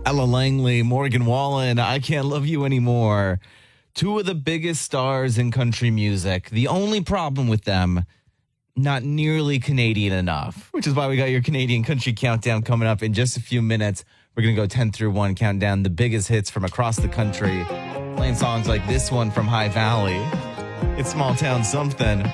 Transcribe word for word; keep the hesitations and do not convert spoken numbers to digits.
Ella Langley, Morgan Wallen, I Can't Love You Anymore. Two of the biggest stars in country music. The only problem with them, not nearly Canadian enough, which is why we got your Canadian country countdown coming up in just a few minutes. We're going to go ten through one, count down the biggest hits from across the country, playing songs like this one from High Valley. It's Small Town Something.